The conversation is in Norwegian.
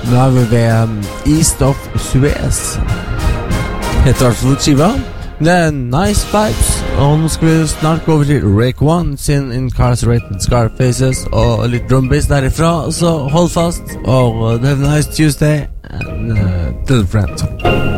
Nå er vi ved East of Suez. Heter absolutt skiva. Det er Nice Vibes. Og nå skal vi snart gå over til Rake One sin Incarcerated Scarfaces og litt drumbass derifra. Så hold fast og have a nice Tuesday and tell a friend.